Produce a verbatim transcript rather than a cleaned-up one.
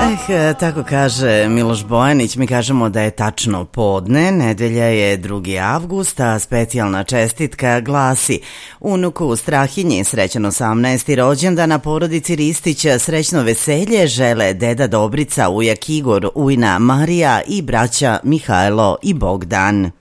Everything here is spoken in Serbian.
Eh, tako kaže Miloš Bojanić, mi kažemo da je tačno podne, nedelja je drugi avgust, a specijalna čestitka glasi: unuku Strahinji srećan osamnaesti rođendan, a porodici Ristića srećno veselje žele deda Dobrica, ujak Igor, ujna Marija i braća Mihajlo i Bogdan.